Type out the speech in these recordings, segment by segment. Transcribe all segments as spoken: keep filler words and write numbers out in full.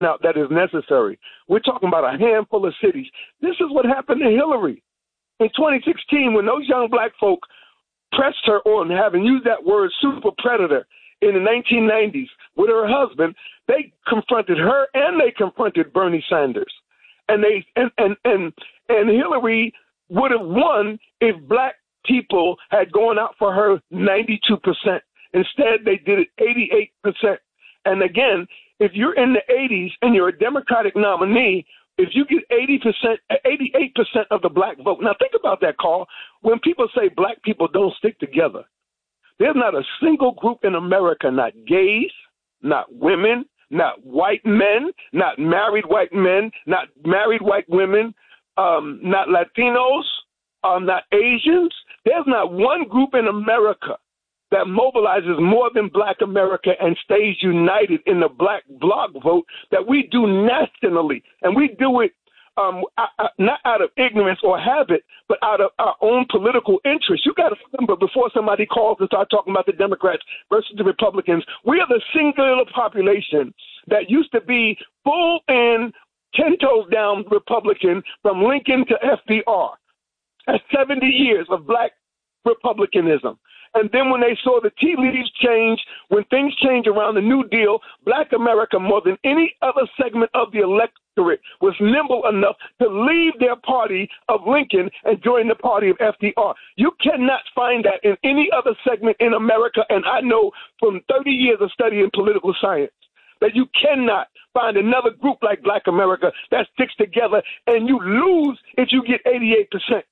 now that is necessary. We're talking about a handful of cities. This is what happened to Hillary in twenty sixteen when those young black folk pressed her on having used that word super predator in the nineteen nineties with her husband. They confronted her and they confronted Bernie Sanders. And they and and and, and Hillary would have won if black people had gone out for her ninety-two percent. Instead, they did it eighty-eight percent. And again, if you're in the eighties and you're a Democratic nominee, if you get eighty percent, eighty-eight percent of the black vote. Now think about that, Carl. When people say black people don't stick together, there's not a single group in America, not gays, not women, not white men, not married white men, not married white women, um, not Latinos, um, not Asians. There's not one group in America that mobilizes more than black America and stays united in the black bloc vote that we do nationally. And we do it um, not out of ignorance or habit, but out of our own political interest. You got to remember, before somebody calls and start talking about the Democrats versus the Republicans, we are the singular population that used to be full in, ten toes down Republican from Lincoln to F D R. That's seventy years of black republicanism. And then when they saw the tea leaves change, when things change around the New Deal, black America, more than any other segment of the electorate, was nimble enough to leave their party of Lincoln and join the party of F D R. You cannot find that in any other segment in America, and I know from thirty years of studying political science that you cannot find another group like black America that sticks together, and you lose if you get eighty-eight percent.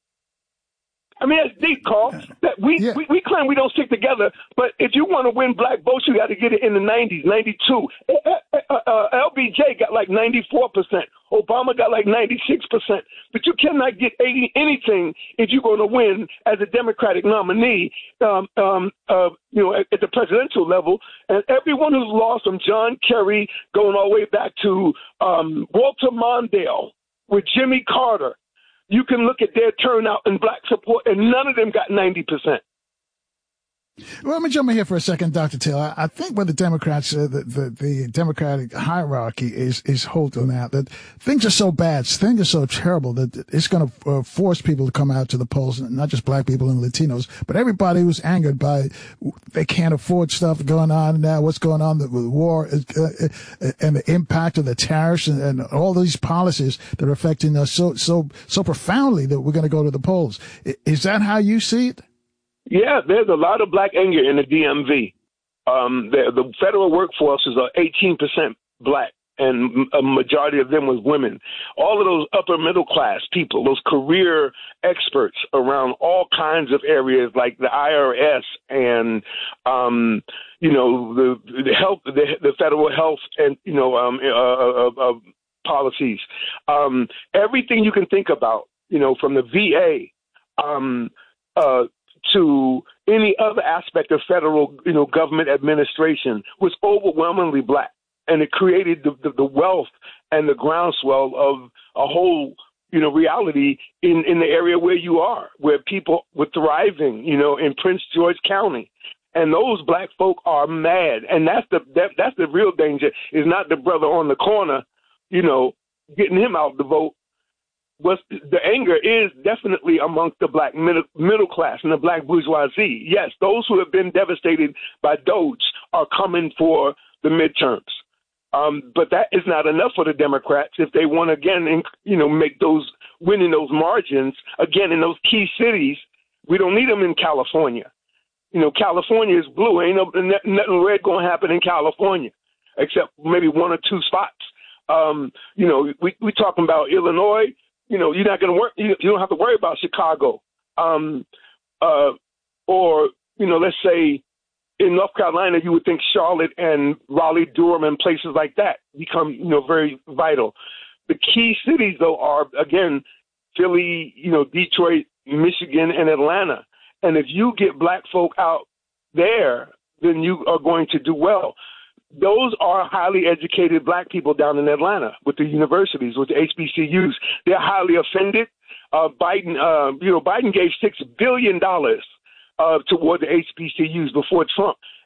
I mean, that's deep, Carl. That we, yeah. we we claim we don't stick together, but if you want to win black votes, you got to get it in the nineties, ninety-two. Uh, uh, uh, L B J got like ninety-four percent. Obama got like ninety-six percent. But you cannot get eighty anything if you're going to win as a Democratic nominee, um, um, uh, you know, at, at the presidential level. And everyone who's lost, from John Kerry going all the way back to um, Walter Mondale with Jimmy Carter, you can look at their turnout and black support, and none of them got ninety percent. Well, let me jump in here for a second, Doctor Taylor. I think what the Democrats, uh, the, the, the Democratic hierarchy is, is holding out, that things are so bad, things are so terrible that it's going to uh, force people to come out to the polls, not just black people and Latinos, but everybody who's angered by they can't afford stuff going on now, what's going on with the war uh, uh, and the impact of the tariffs and, and all these policies that are affecting us so, so, so profoundly that we're going to go to the polls. Is that how you see it? Yeah, there's a lot of black anger in the D M V. Um, the, the federal workforce is eighteen percent black, and a majority of them was women. All of those upper middle class people, those career experts around all kinds of areas like the I R S and, um, you know, the, the health, the, the federal health and, you know, um, uh, uh, uh, policies. Um, everything you can think about, you know, from the V A, um, uh, to any other aspect of federal, you know, government administration was overwhelmingly black. And it created the, the, the wealth and the groundswell of a whole, you know, reality in, in the area where you are, where people were thriving, you know, in Prince George County. And those black folk are mad. And that's the that, that's the real danger, is not the brother on the corner, you know, getting him out the vote. Was the anger is definitely amongst the black middle, middle class and the black bourgeoisie. Yes, those who have been devastated by Doge are coming for the midterms. Um, but that is not enough for the Democrats if they want to, again, in, you know, make those, winning those margins, again, in those key cities. We don't need them in California. You know, California is blue. Ain't no, nothing red going to happen in California, except maybe one or two spots. Um, you know, we we talking about Illinois. You know, you're not going to work. You, you don't have to worry about Chicago, um, uh, or you know, let's say in North Carolina, you would think Charlotte and Raleigh, Durham, and places like that become, you know, very vital. The key cities, though, are again Philly, you know, Detroit, Michigan, and Atlanta. And if you get black folk out there, then you are going to do well. Those are highly educated black people down in Atlanta with the universities, with the H B C Us. They're highly offended. Uh, Biden, uh, you know, Biden gave six billion dollars uh, toward the H B C Us before Trump.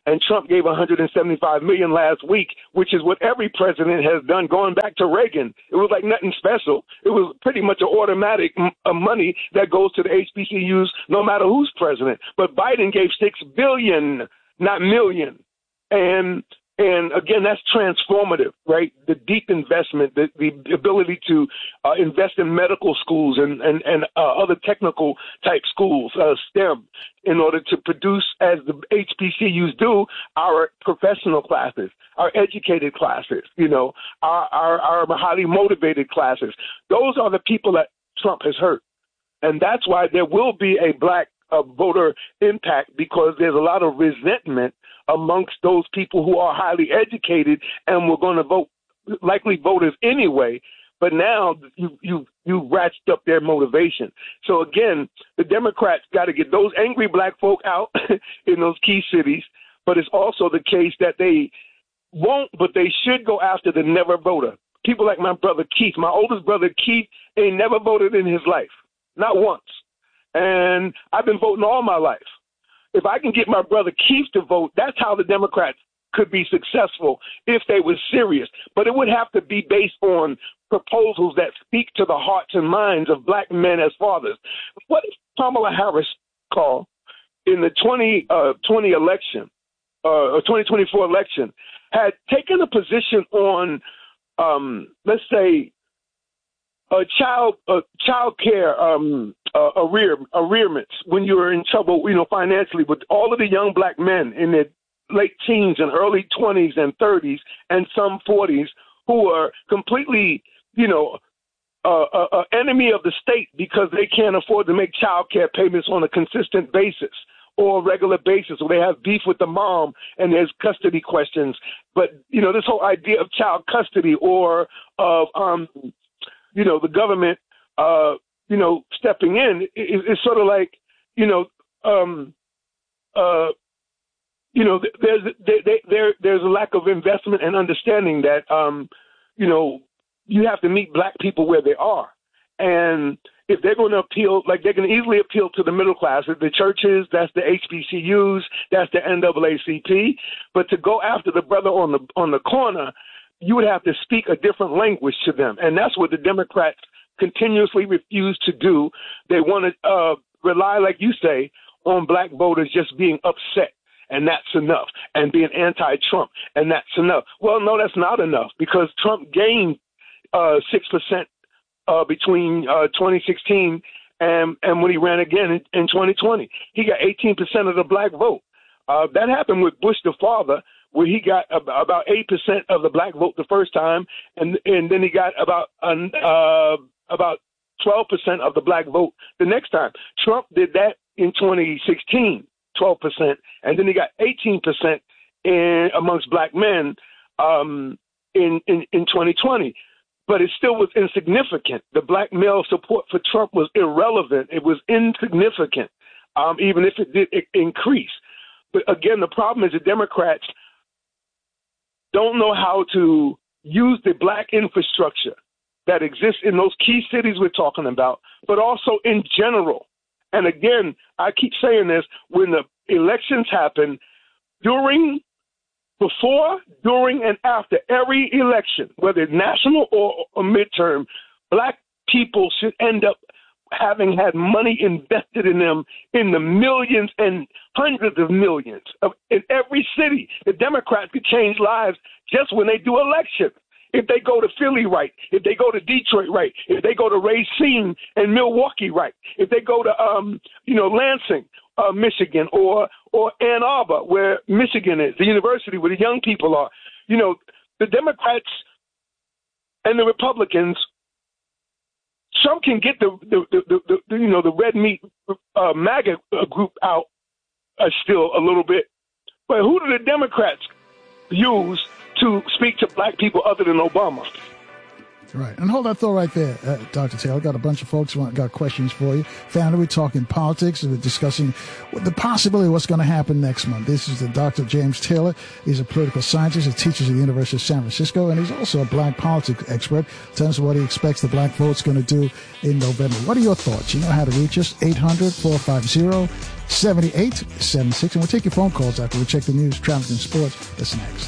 and Trump gave one hundred seventy-five million dollars last week, which is what every president has done going back to Reagan. It was like nothing special. It was pretty much an automatic m- money that goes to the H B C Us no matter who's president. But Biden gave six billion dollars, not million. And And again, that's transformative, right? The deep investment, the, the ability to uh, invest in medical schools and, and, and uh, other technical type schools, uh, STEM, in order to produce, as the H B C Us do, our professional classes, our educated classes, you know, our, our, our highly motivated classes. Those are the people that Trump has hurt. And that's why there will be a black uh, voter impact, because there's a lot of resentment amongst those people who are highly educated and were going to vote, likely voters anyway. But now you you you ratcheted up their motivation. So again, the Democrats got to get those angry black folk out in those key cities. But it's also the case that they won't, but they should go after the never voter. People like my brother Keith, my oldest brother Keith, ain't never voted in his life, not once. And I've been voting all my life. If I can get my brother Keith to vote, that's how the Democrats could be successful if they were serious. But it would have to be based on proposals that speak to the hearts and minds of black men as fathers. What if Kamala Harris called in the twenty twenty election, uh, or twenty twenty-four election, had taken a position on, um, let's say, a child, uh, child care, um, uh, arrear, arrearments when you were in trouble, you know, financially, with all of the young black men in their late teens and early twenties and thirties and some forties who are completely, you know, uh, uh, uh, enemy of the state because they can't afford to make child care payments on a consistent basis or a regular basis, or they have beef with the mom and there's custody questions. But, you know, this whole idea of child custody or of, um, you know, the government, uh, you know, stepping in is, is sort of like, you know, um, uh, you know, there's there, there there's a lack of investment and understanding that, um, you know, you have to meet black people where they are. And if they're going to appeal, like they can easily appeal to the middle class, the churches, that's the H B C Us, that's the N double A C P. But to go after the brother on the on the corner, you would have to speak a different language to them. And that's what the Democrats continuously refuse to do. They want to uh, rely, like you say, on black voters just being upset, and that's enough, and being anti-Trump, and that's enough. Well, no, that's not enough, because Trump gained uh, six percent uh, between uh, twenty sixteen and, and when he ran again in, in twenty twenty. He got eighteen percent of the black vote. Uh, that happened with Bush the father, where he got about eight percent of the black vote the first time, and and then he got about uh, about twelve percent of the black vote the next time. Trump did that in twenty sixteen, twelve percent, and then he got eighteen percent in amongst black men um, in, in in twenty twenty. But it still was insignificant. The black male support for Trump was irrelevant. It was insignificant, um, even if it did increase. But again, the problem is the Democrats don't know how to use the black infrastructure that exists in those key cities we're talking about, but also in general. And again, I keep saying this, when the elections happen, during, before, during, and after every election, whether national or, or midterm, black people should end up having had money invested in them in the millions and hundreds of millions of, in every city. The Democrats could change lives just when they do elections. If they go to Philly right, if they go to Detroit right, if they go to Racine and Milwaukee right, if they go to um, you know Lansing, uh, Michigan, or or Ann Arbor, where Michigan is, the university where the young people are, you know, the Democrats and the Republicans. Trump can get the, the, the, the, the you know the red meat uh, MAGA group out uh, still a little bit, but who do the Democrats use to speak to black people other than Obama? Right. And hold that thought right there, uh, Doctor Taylor. Got a bunch of folks who got questions for you. Family, we're talking politics. We're discussing the possibility of what's going to happen next month. This is the Doctor James Taylor. He's a political scientist. He teaches at the University of San Francisco, and he's also a black politics expert. Tells us what he expects the black vote's going to do in November. What are your thoughts? You know how to reach us, eight hundred, four five zero, seven eight seven six. And we'll take your phone calls after we check the news, traffic, and sports. That's next.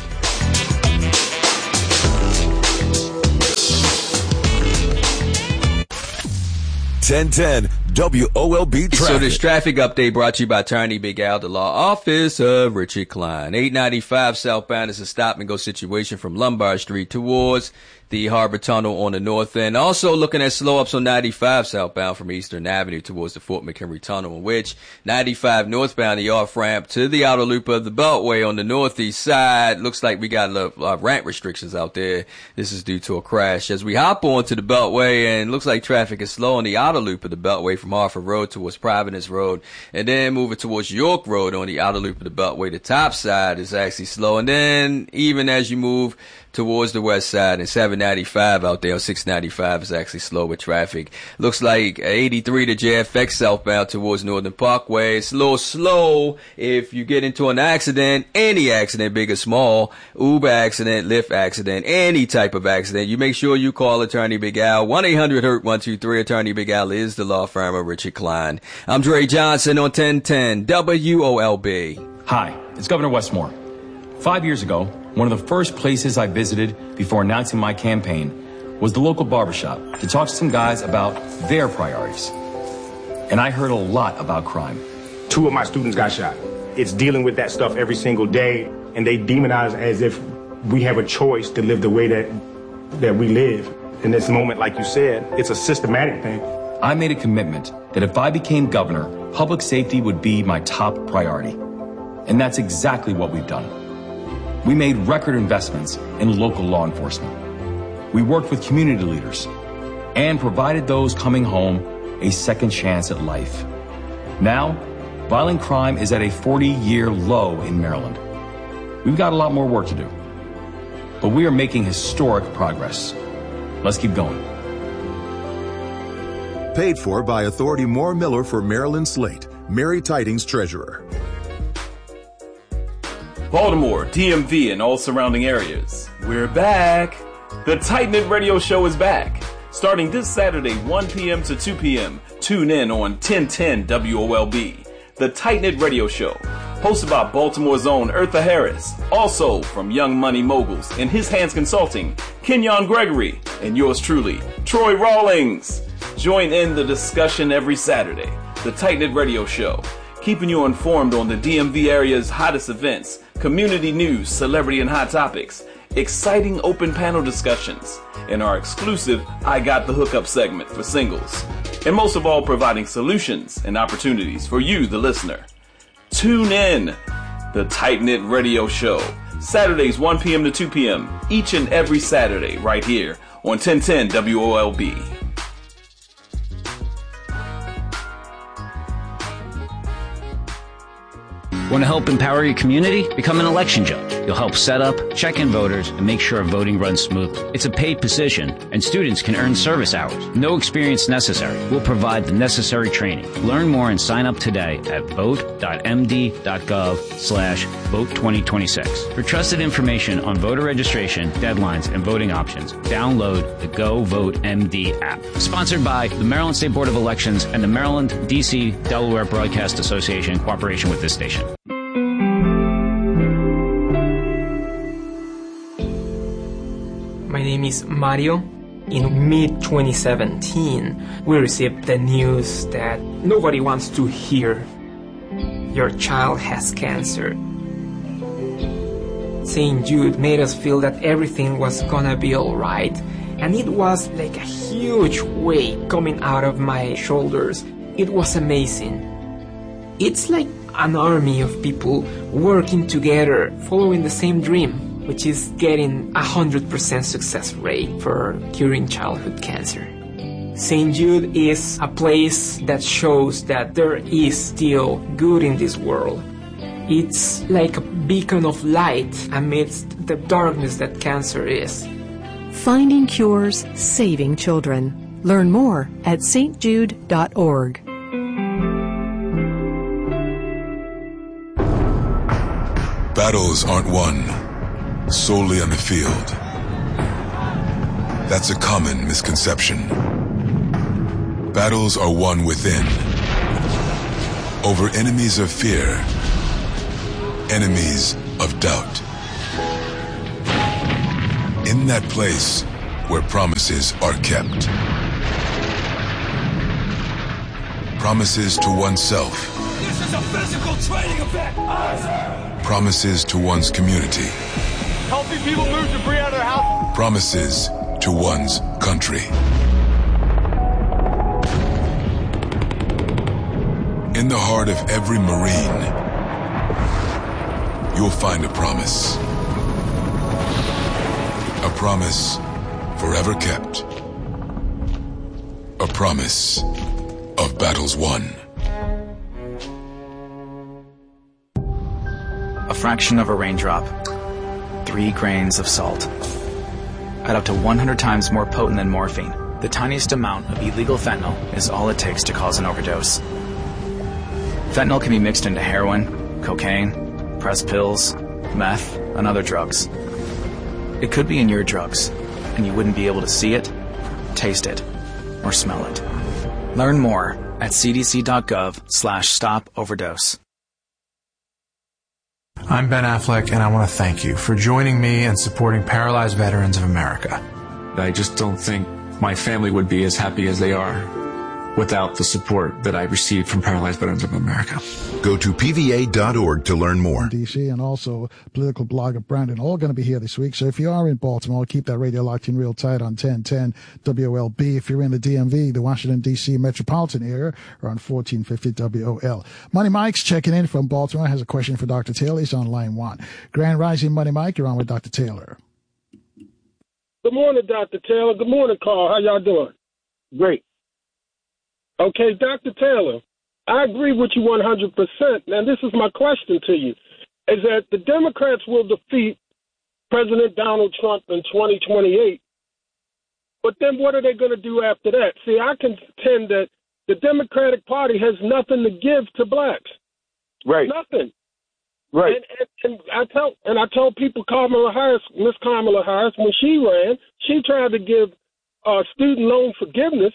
ten ten W O L B traffic. So this traffic update brought to you by Attorney Big Al, the law office of Richard Klein. eight ninety-five southbound is a stop and go situation from Lombard Street towards the Harbor Tunnel on the north end. Also looking at slow ups on ninety-five southbound from Eastern Avenue towards the Fort McHenry Tunnel, in which ninety-five northbound, the off ramp to the outer loop of the Beltway on the northeast side. Looks like we got a lot of ramp restrictions out there. This is due to a crash. As we hop onto the Beltway, and looks like traffic is slow on the outer loop of the Beltway from Harford Road towards Providence Road, and then moving towards York Road on the outer loop of the Beltway. The top side is actually slow, and then even as you move towards the west side, and seven ninety-five out there on six ninety-five is actually slow with traffic. Looks like eighty-three to J F X southbound towards Northern Parkway. It's a little slow if you get into an accident, any accident, big or small, Uber accident, Lyft accident, any type of accident. You make sure you call Attorney Big Al. one eight hundred hurt one two three. Attorney Big Al is the law firm of Richard Klein. I'm Dre Johnson on ten ten W O L B. Hi, it's Governor Westmore. Five years ago, one of the first places I visited before announcing my campaign was the local barbershop to talk to some guys about their priorities. And I heard a lot about crime. Two of my students got shot. It's dealing with that stuff every single day, and they demonize as if we have a choice to live the way that that we live. In this moment, like you said, it's a systematic thing. I made a commitment that if I became governor, public safety would be my top priority. And that's exactly what we've done. We made record investments in local law enforcement. We worked with community leaders and provided those coming home a second chance at life. Now, violent crime is at a forty-year low in Maryland. We've got a lot more work to do, but we are making historic progress. Let's keep going. Paid for by Authority Moore Miller for Maryland Slate. Mary Tidings, Treasurer. Baltimore, D M V, and all surrounding areas. We're back. The Tight Knit Radio Show is back. Starting this Saturday, one p.m. to two p.m. Tune in on ten ten W O L B. The Tight Knit Radio Show, hosted by Baltimore's own Eartha Harris. Also from Young Money Moguls and His Hands Consulting, Kenyon Gregory, and yours truly, Troy Rawlings. Join in the discussion every Saturday. The Tight Knit Radio Show, keeping you informed on the D M V area's hottest events, community news, celebrity and hot topics, exciting open panel discussions, and our exclusive I Got the Hookup segment for singles. And most of all, providing solutions and opportunities for you, the listener. Tune in. The Tight Knit Radio Show, Saturdays one p.m. to two p.m. each and every Saturday right here on ten ten W O L B. Want to help empower your community? Become an election judge. You'll help set up, check in voters, and make sure voting runs smoothly. It's a paid position, and students can earn service hours. No experience necessary. We'll provide the necessary training. Learn more and sign up today at vote.md.gov slash vote 2026. For trusted information on voter registration, deadlines, and voting options, download the Go Vote M D app. Sponsored by the Maryland State Board of Elections and the Maryland, D C, Delaware Broadcast Association in cooperation with this station. My name is Mario. In mid twenty seventeen, we received the news that nobody wants to hear. Your child has cancer. Saint Jude made us feel that everything was gonna be alright, and it was like a huge weight coming out of my shoulders. It was amazing. It's like an army of people working together, following the same dream, which is getting a one hundred percent success rate for curing childhood cancer. Saint Jude is a place that shows that there is still good in this world. It's like a beacon of light amidst the darkness that cancer is. Finding cures, saving children. Learn more at s t jude dot org. Battles aren't won solely on the field. That's a common misconception. Battles are won within. over enemies of fear, enemies of doubt. In that place where promises are kept. Promises to oneself. This is a physical training event. Promises to one's community. Helping people move debris out of their house. Promises to one's country. In the heart of every Marine, you'll find a promise. A promise forever kept. A promise of battles won. A fraction of a raindrop. Three grains of salt. At up to one hundred times more potent than morphine, the tiniest amount of illegal fentanyl is all it takes to cause an overdose. Fentanyl can be mixed into heroin, cocaine, pressed pills, meth, and other drugs. It could be in your drugs, and you wouldn't be able to see it, taste it, or smell it. Learn more at cdc.gov slash stop overdose. I'm Ben Affleck, and I want to thank you for joining me and supporting Paralyzed Veterans of America. I just don't think my family would be as happy as they are without the support that I received from Paralyzed Veterans of America. Go to P V A dot org to learn more. D C and also political blogger Brandon, all going to be here this week. So if you are in Baltimore, keep that radio locked in real tight on ten ten W O L B. If you're in the D M V, the Washington, D C metropolitan area, or on fourteen fifty W O L. Money Mike's checking in from Baltimore, has a question for Doctor Taylor. He's on line one. Grand Rising, Money Mike, you're on with Doctor Taylor. Good morning, Doctor Taylor. Good morning, Carl. How y'all doing? Great. Okay, Doctor Taylor, I agree with you one hundred percent. Now, this is my question to you, is that the Democrats will defeat President Donald Trump in twenty twenty-eight, but then what are they going to do after that? See, I contend that the Democratic Party has nothing to give to blacks. Right. Nothing. Right. And, and, and I tell and I told people Kamala Harris, Miss Kamala Harris, when she ran, she tried to give uh, student loan forgiveness.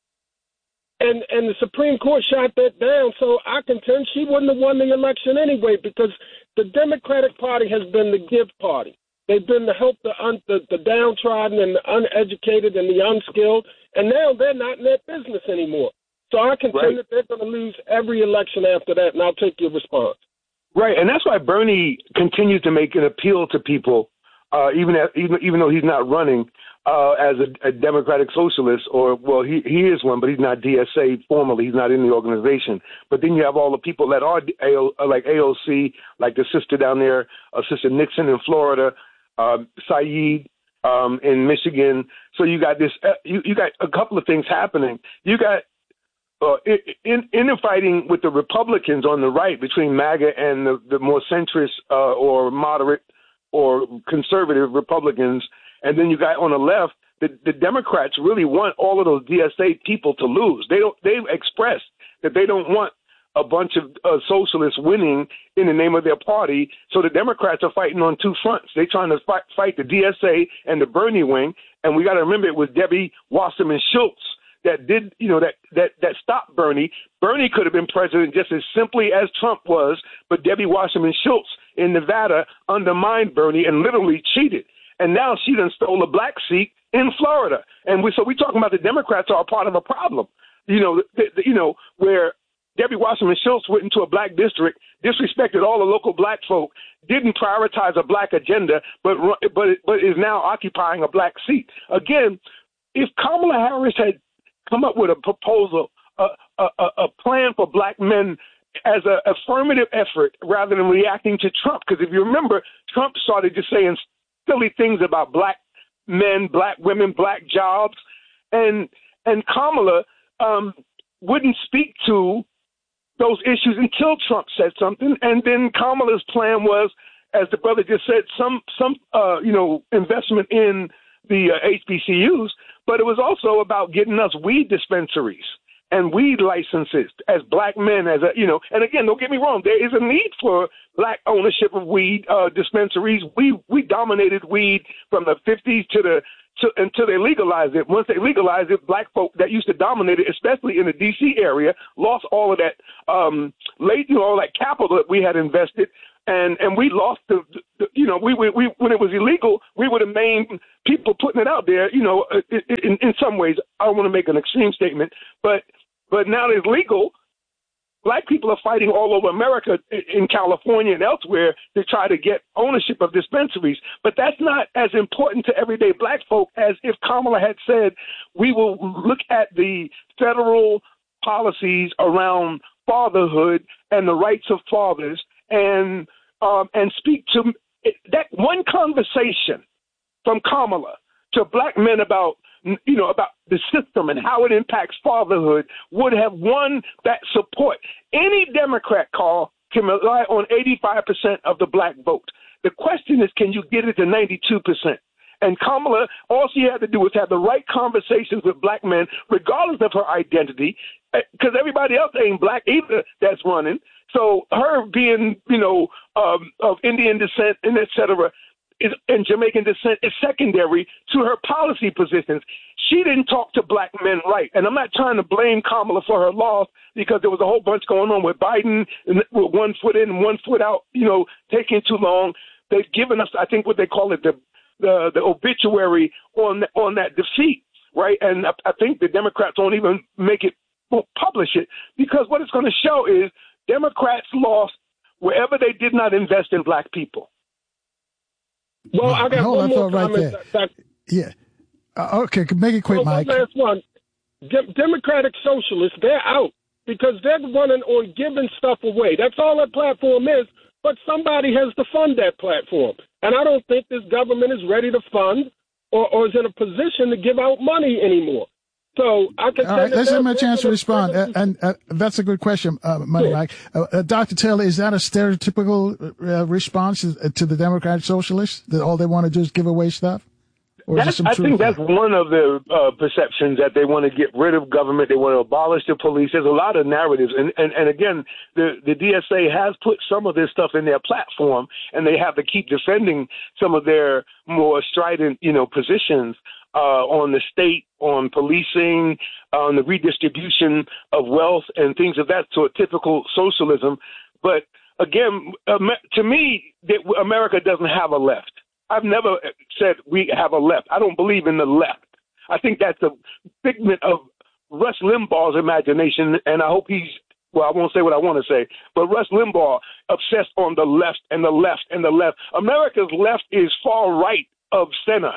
And and the Supreme Court shot that down, so I contend she wouldn't have won the election anyway, because the Democratic Party has been the give party. They've been to help the, un, the the downtrodden and the uneducated and the unskilled, and now they're not in that business anymore. So I contend right. that they're going to lose every election after that, and I'll take your response. Right, and that's why Bernie continues to make an appeal to people, uh, even, as, even even though he's not running. Uh, as a, a Democratic Socialist, or, well, he, he is one, but he's not D S A formally. He's not in the organization. But then you have all the people that are A O, like A O C, like the sister down there, uh, Sister Nixon in Florida, uh, Saeed um, in Michigan. So you got this, uh, you, you got a couple of things happening. You got uh, in, in fighting with the Republicans on the right between MAGA and the, the more centrist uh, or moderate or conservative Republicans. And then you got on the left, the, the Democrats really want all of those D S A people to lose. They don't. They've expressed that they don't want a bunch of uh, socialists winning in the name of their party. So the Democrats are fighting on two fronts. They're trying to fight, fight the D S A and the Bernie wing. And we got to remember it was Debbie Wasserman Schultz that did, you know, that that that stopped Bernie. Bernie could have been president just as simply as Trump was, but Debbie Wasserman Schultz in Nevada undermined Bernie and literally cheated. And now she done stole a black seat in Florida. And we, so we're talking about the Democrats are a part of a problem, you know, th- th- you know, where Debbie Wasserman Schultz went into a black district, disrespected all the local black folk, didn't prioritize a black agenda, but, but, but is now occupying a black seat. Again, if Kamala Harris had come up with a proposal, a, a, a plan for black men as an affirmative effort rather than reacting to Trump, because if you remember, Trump started just saying silly things about black men, black women, black jobs, and and Kamala um, wouldn't speak to those issues until Trump said something, and then Kamala's plan was, as the brother just said, some some uh, you know investment in the uh, H B C Us, but it was also about getting us weed dispensaries and weed licenses as black men, as a, you know, and again, don't get me wrong, there is a need for black ownership of weed uh, dispensaries. We we dominated weed from the fifties to the to, until they legalized it. Once they legalized it, black folk that used to dominate it, especially in the D C area, lost all of that um, late, you know, all that capital that we had invested. And and we lost the, the you know, we, we, we when it was illegal, we were the main people putting it out there, you know, in, in some ways. I don't want to make an extreme statement, but but now that it's legal, black people are fighting all over America, in California and elsewhere, to try to get ownership of dispensaries. But that's not as important to everyday black folk as if Kamala had said, we will look at the federal policies around fatherhood and the rights of fathers and um, and speak to that one conversation from Kamala to black men about, you know, about the system and how it impacts fatherhood would have won that support. Any Democrat call can rely on eighty-five percent of the black vote. The question is, can you get it to ninety-two percent? And Kamala, all she had to do was have the right conversations with black men, regardless of her identity, because everybody else ain't black either that's running. So her being, you know, um, of Indian descent and et cetera, is, and Jamaican descent is secondary to her policy positions. She didn't talk to black men right. And I'm not trying to blame Kamala for her loss, because there was a whole bunch going on with Biden, and with one foot in and one foot out, you know, taking too long. They've given us, I think, what they call it, the the, the obituary on on that defeat, right? And I, I think the Democrats won't even make it, won't publish it, because what it's going to show is Democrats lost wherever they did not invest in black people. Well, I got Hold one on, more right comment. there. That, yeah. Uh, okay, make it quick, well, Mike. One last one. De- Democratic socialists, they're out because they're running on giving stuff away. That's all that platform is, but somebody has to fund that platform. And I don't think this government is ready to fund or, or is in a position to give out money anymore. So I can All right, let's give him a chance to respond. Uh, and uh, that's a good question, uh, Money Mike. Uh, uh, Doctor Taylor, is that a stereotypical uh, response to the Democratic Socialists, that all they want to do is give away stuff? Or is there some I truth think there? that's one of the uh, perceptions, that they want to get rid of government. They want to abolish the police. There's a lot of narratives. And, and, and again, the, the D S A has put some of this stuff in their platform, and they have to keep defending some of their more strident, you know, positions uh, on the state, on policing, on the redistribution of wealth and things of that sort, typical socialism. But again, to me, America doesn't have a left. I've never said we have a left. I don't believe in the left. I think that's a figment of Rush Limbaugh's imagination, and I hope he's, well, I won't say what I want to say, but Rush Limbaugh obsessed on the left and the left and the left. America's left is far right of center.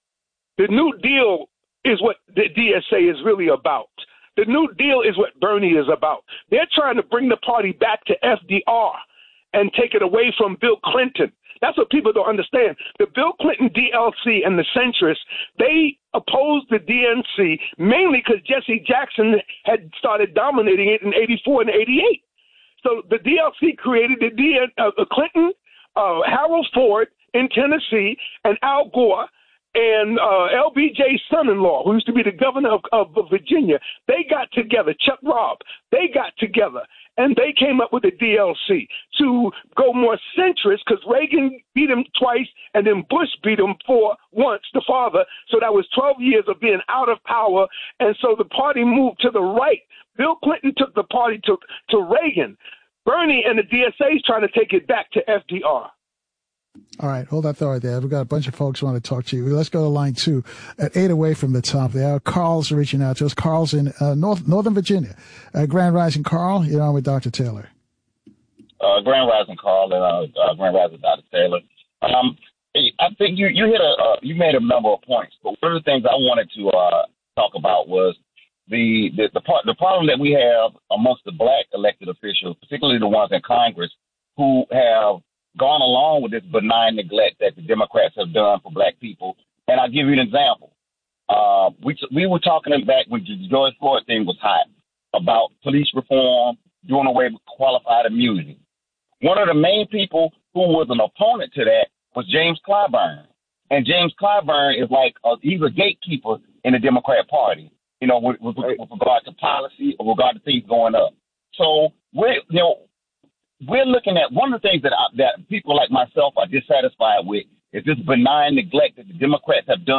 The New Deal is what the D S A is really about. The New Deal is what Bernie is about. They're trying to bring the party back to F D R and take it away from Bill Clinton. That's what people don't understand. The Bill Clinton D L C and the centrists, they opposed the D N C mainly because Jesse Jackson had started dominating it in eighty-four and eighty-eight. So the D L C created the D N, uh, Clinton, uh, Harold Ford in Tennessee, and Al Gore, and uh, L B J's son-in-law, who used to be the governor of, of Virginia. They got together, Chuck Robb, they got together, and they came up with the D L C to go more centrist, because Reagan beat him twice, and then Bush beat him for once, the father. So that was twelve years of being out of power, and so the party moved to the right. Bill Clinton took the party to, to Reagan. Bernie and the D S A is trying to take it back to F D R. All right, hold that thought right there. We've got a bunch of folks who want to talk to you. Let's go to line two at eight away from the top there. Carl's reaching out to us. Carl's in uh, North Northern Virginia. Uh, Grand Rising, Carl. You're on with Doctor Taylor. Uh, Grand Rising, Carl, and uh, uh, Grand Rising, Doctor Taylor. Um, I think you you hit a uh, you made a number of points, but one of the things I wanted to uh, talk about was the the the, part, the problem that we have amongst the black elected officials, particularly the ones in Congress, who have gone along with this benign neglect that the Democrats have done for black people. And I'll give you an example. Uh, we we were talking back when the George Floyd thing was hot about police reform, doing away with qualified immunity. One of the main people who was an opponent to that was James Clyburn. And James Clyburn is like, a, he's a gatekeeper in the Democrat Party, you know, with, with, with regard to policy or regard to things going up. So we're, you know, we're looking at one of the things that I, that people like myself are dissatisfied with is this benign neglect that the Democrats have done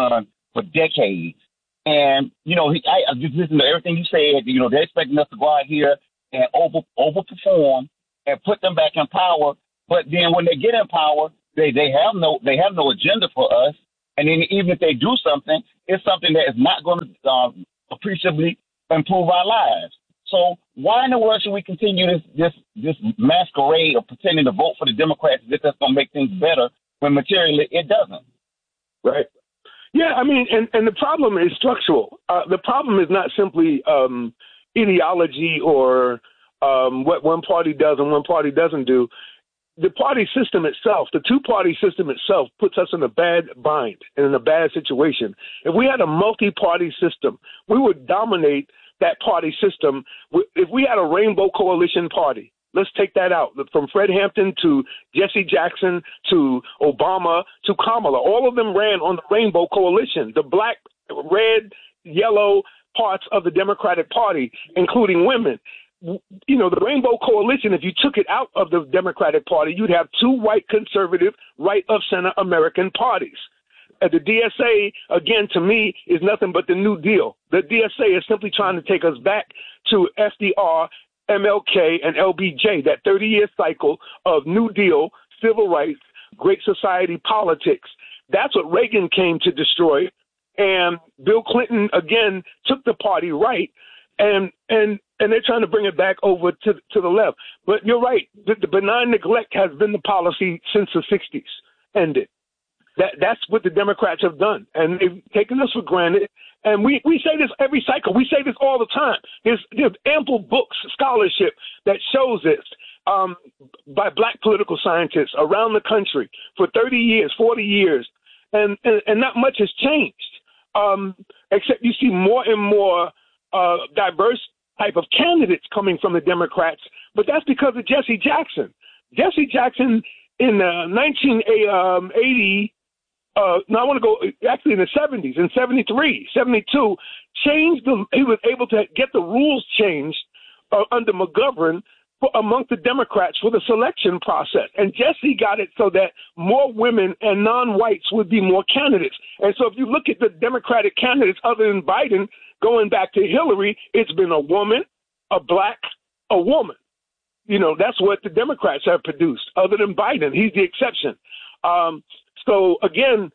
for decades. And, you know, he, I, I just listen to everything you said. You know, they're expecting us to go out here and over overperform and put them back in power. But then when they get in power, they, they have no they have no agenda for us. And then even if they do something, it's something that is not going to uh, appreciably improve our lives. So why in the world should we continue this this this masquerade of pretending to vote for the Democrats as if that's going to make things better when materially it doesn't? Right. Yeah, I mean, and, and the problem is structural. Uh, the problem is not simply um, ideology or um, what one party does and one party doesn't do. The party system itself, the two-party system itself, puts us in a bad bind and in a bad situation. If we had a multi-party system, we would dominate that party system. If we had a rainbow coalition party, let's take that out. From Fred Hampton to Jesse Jackson to Obama to Kamala, all of them ran on the rainbow coalition, the black, red, yellow parts of the Democratic Party, including women. You know, the Rainbow Coalition, if you took it out of the Democratic Party, you'd have two white conservative, right of center American parties. Uh, the D S A, again, to me, is nothing but the New Deal. The D S A is simply trying to take us back to F D R, M L K, and L B J, that thirty-year cycle of New Deal, civil rights, Great Society politics. That's what Reagan came to destroy. And Bill Clinton, again, took the party right. And and and they're trying to bring it back over to to the left. But you're right. The, the benign neglect has been the policy since the sixties ended. That that's what the Democrats have done, and they've taken us for granted. And we, we say this every cycle. We say this all the time. There's, there's ample books, scholarship that shows this um, by black political scientists around the country for thirty years, forty years, and and, and not much has changed, um, except you see more and more Uh, diverse type of candidates coming from the Democrats, but that's because of Jesse Jackson. Jesse Jackson in uh, nineteen eighty, uh, no, I want to go actually in the seventies, in seventy-three, seventy-two, changed the, he was able to get the rules changed uh, under McGovern for, amongst the Democrats for the selection process. And Jesse got it so that more women and non-whites would be more candidates. And so if you look at the Democratic candidates other than Biden, going back to Hillary, it's been a woman, a black, a woman. You know, that's what the Democrats have produced, other than Biden. He's the exception. Um, so, again,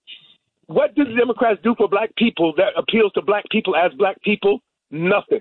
what do the Democrats do for black people that appeals to black people as black people? Nothing.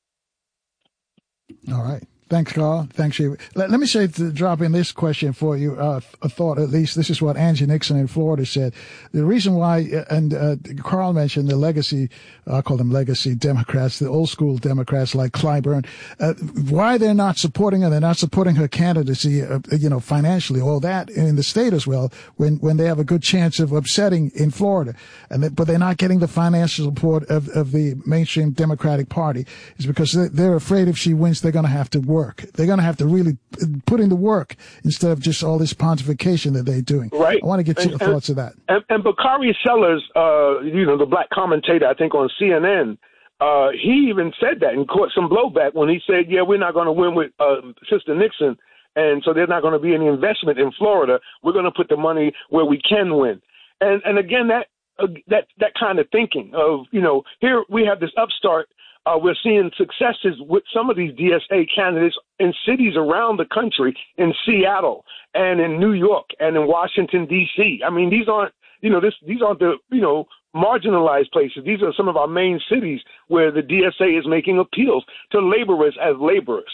All right. Thanks, Carl. Thanks, Shiva. Let, let me say, to drop in this question for you, uh, a thought at least. This is what Angie Nixon in Florida said. The reason why, and uh, Carl mentioned the legacy, I call them legacy Democrats, the old school Democrats like Clyburn, uh, why they're not supporting her, they're not supporting her candidacy, uh, you know, financially, all that in the state as well, when, when they have a good chance of upsetting in Florida. And they, but they're not getting the financial support of, of the mainstream Democratic Party, is because they're afraid if she wins, they're going to have to work. Work. They're going to have to really put in the work instead of just all this pontification that they're doing. Right. I want to get and, your and, thoughts of that. And, and Bakari Sellers, uh, you know, the black commentator, I think on C N N, uh, he even said that and caught some blowback when he said, yeah, we're not going to win with uh, Sister Nixon, and so there's not going to be any investment in Florida. We're going to put the money where we can win. And and again, that uh, that that kind of thinking of, you know, here we have this upstart. Uh, we're seeing successes with some of these D S A candidates in cities around the country, in Seattle and in New York and in Washington, D C. I mean, these aren't, you know, this, these aren't the, you know, marginalized places. These are some of our main cities where the D S A is making appeals to laborers as laborers,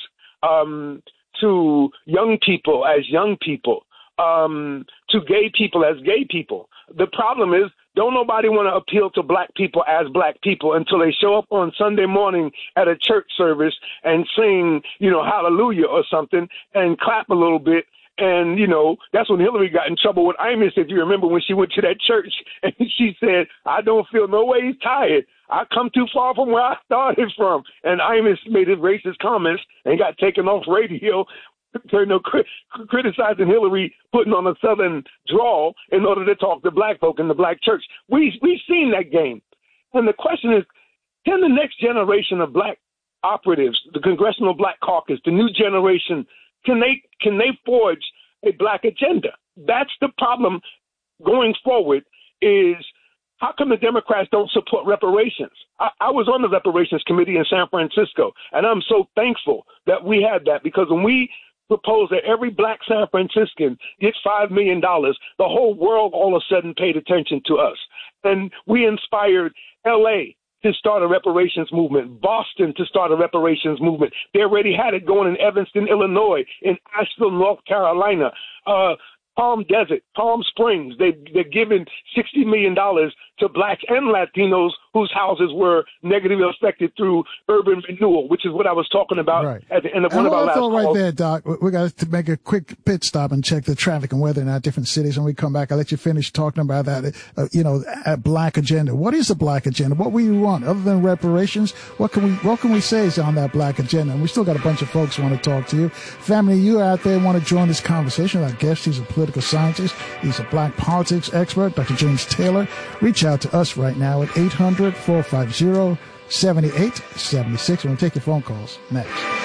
um, to young people as young people, um, to gay people as gay people. The problem is, don't nobody want to appeal to black people as black people until they show up on Sunday morning at a church service and sing, you know, hallelujah or something and clap a little bit. And, you know, that's when Hillary got in trouble with Imus, if you remember, when she went to that church and she said, I don't feel no ways tired. I come too far from where I started from. And Imus made his racist comments and got taken off radio. You know, criticizing Hillary, putting on a Southern drawl in order to talk to black folk in the black church. We, we've seen that game. And the question is, can the next generation of black operatives, the Congressional Black Caucus, the new generation, can they can they forge a black agenda? That's the problem going forward, is How come the Democrats don't support reparations? I, I was on the reparations committee in San Francisco, and I'm so thankful that we had that, because when we proposed that every black San Franciscan gets five million dollars, the whole world all of a sudden paid attention to us. And we inspired L A to start a reparations movement, Boston to start a reparations movement. They already had it going in Evanston, Illinois, in Asheville, North Carolina, uh, Palm Desert, Palm Springs. They, they're giving sixty million dollars to blacks and Latinos whose houses were negatively affected through urban renewal, which is what I was talking about right. at the end of and one of our last calls. right there, Doc. We got to make a quick pit stop and check the traffic and weather in our different cities. When we come back, I'll let you finish talking about that, uh, you know, a black agenda. What is the black agenda? What will you want? Other than reparations, what can we what can we say is on that black agenda? And we still got a bunch of folks who want to talk to you. Family, you out there want to join this conversation. Our guest, he's a political scientist. He's a black politics expert, Doctor James Taylor. Reach out to us right now at eight hundred, four five zero, seven eight seven six. We're going to take your phone calls next.